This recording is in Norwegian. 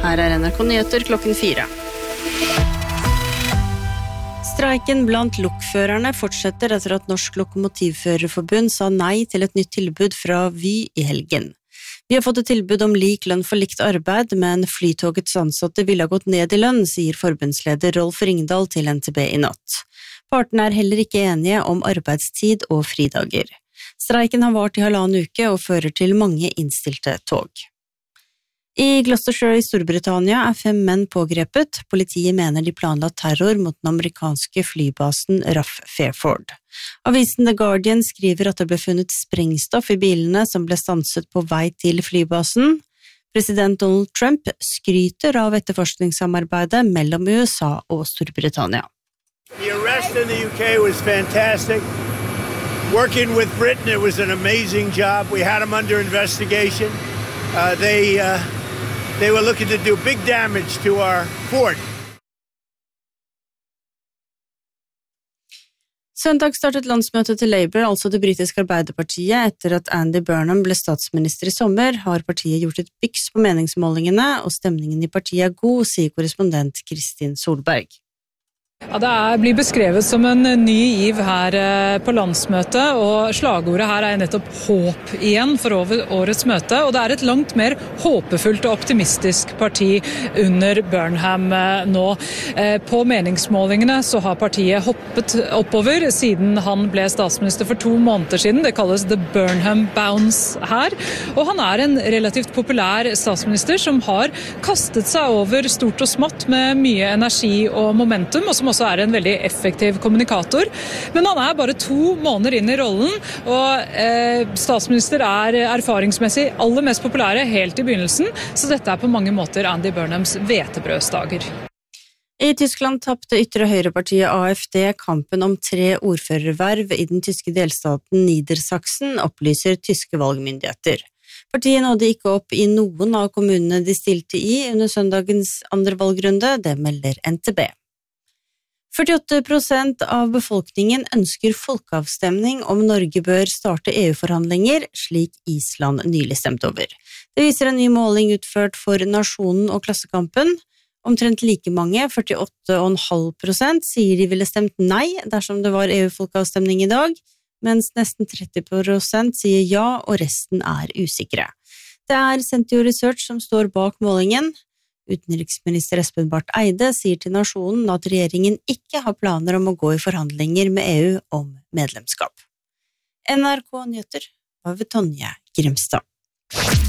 Her NRK Nyheter klokken 4. Streiken blant lokførerne fortsetter etter at Norsk Lokomotivførerforbund sa nei til et nytt tilbud fra Vy i helgen. Vi har fått et tilbud om lik lønn for likt arbeid, men Flytogets ansatte ville ha gått ned i lønn, sier forbundsleder Rolf Ringdal til NTB i natt. Partene er heller ikke enige om arbeidstid og fridager. Streiken har vart i 1,5 uke og fører til mange innstilte tog. I Gloucestershire i Storbritannia er 5 menn pågrepet. Politiet mener de planla terror mot den amerikanske flybasen RAF Fairford. Avisen The Guardian skriver at det ble funnet sprengstoff i bilene som ble stanset på vei til flybasen. President Donald Trump skryter av etterforskningssamarbeidet mellom USA og Storbritannia. The arrest in the UK was fantastic. Working with Britain, it was an amazing job. We had them under investigation. They were looking to do big damage to our fort. Søndag startet landsmøtet til Labour, altså det britiske Arbeiderpartiet. Etter at Andy Burnham ble statsminister i sommer, har partiet gjort et byks på meningsmålingene, og stemningen i partiet er god, sier korrespondent Kristin Solberg. Ja, det blir beskrevet som en ny giv her på landsmøtet, og slagordet her er nettopp håp igjen for årets møte, og det er et langt mer håpefullt og optimistisk parti under Burnham nå. På meningsmålingene så har partiet hoppet oppover siden han ble statsminister for 2 måneder siden. Det kalles The Burnham Bounce her, og han er en relativt populær statsminister som har kastet seg over stort og smått med mye energi og momentum, og som også er en veldig effektiv kommunikator. Men han er bare 2 måneder inn i rollen, og statsminister er erfaringsmessig aller mest populære helt i begynnelsen, så dette er på mange måter Andy Burnhams hvetebrødsdager. I Tyskland tappte ytre høyrepartiet AfD kampen om 3 ordførerverv i den tyske delstaten Niedersachsen, opplyser tyske valgmyndigheter. Partiet nådde ikke opp i noen av kommunene de stilte i under søndagens andre valgrunde, det melder NTB. 48% av befolkningen ønsker folkeavstemning om Norge bør starte EU-forhandlinger, slik Island nylig stemte over. Det viser en ny måling utført for Nasjonen og Klassekampen. Omtrent like mange, 48,5%, sier de ville stemt nei dersom det var EU-folkeavstemning i dag, mens nesten 30% sier ja, og resten er usikre. Det er Sentio Research som står bak målingen. Utenriksminister Espen Barth Eide sier til Nasjonen at regjeringen ikke har planer om å gå i forhandlinger med EU om medlemskap. NRK Nyheter var ved Tonje Grimstad.